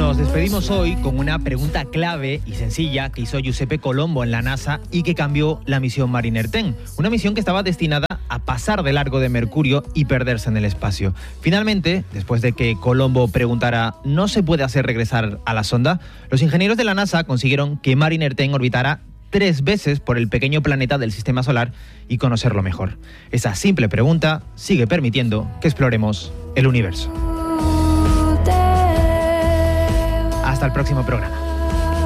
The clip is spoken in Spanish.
Nos despedimos hoy con una pregunta clave y sencilla que hizo Giuseppe Colombo en la NASA y que cambió la misión Mariner 10. Una misión que estaba destinada a pasar de largo de Mercurio y perderse en el espacio. Finalmente, después de que Colombo preguntara ¿no se puede hacer regresar a la sonda?, los ingenieros de la NASA consiguieron que Mariner 10 orbitara 3 veces por el pequeño planeta del Sistema Solar y conocerlo mejor. Esa simple pregunta sigue permitiendo que exploremos el universo. Hasta el próximo programa.